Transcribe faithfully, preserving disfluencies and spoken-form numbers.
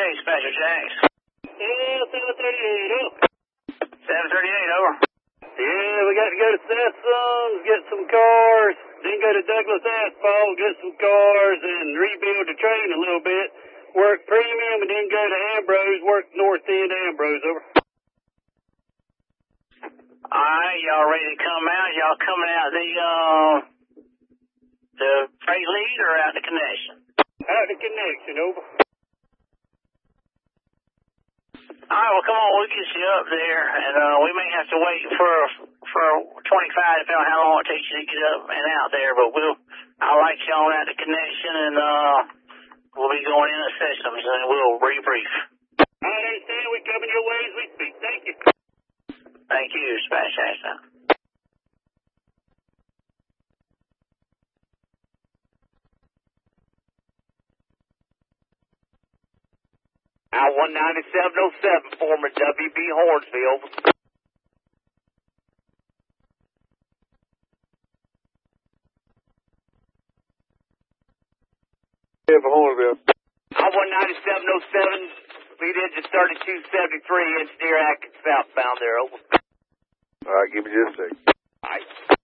J, Special Jacks. Yeah, seven thirty-eight, over. seven thirty-eight, over. Yeah, we got to go to Sethson's, get some cars, then go to Douglas Asphalt, get some cars, and rebuild the train a little bit, work premium, and then go to Ambrose, work North End Ambrose, over. Alright, y'all ready to come out? Y'all coming out the, uh, the freight lead or out the connection? Out the connection, over. Alright, well, come on, we'll get you up there, and uh, we may have to wait for for twenty-five, depending on how long it takes you to get up and out there, but we'll, I'll light you on at the connection, and uh, we'll be going in the systems, and we'll rebrief. I understand. We're coming your way as we speak. Thank you. Thank you, Spanish accent. I one ninety-seven oh seven, former W B Hornsville. Yeah, for Hornsville. I one ninety-seven oh seven, lead engine thirty-two seventy-three, engineer Atkins southbound there, over. All right, give me just a second. All right.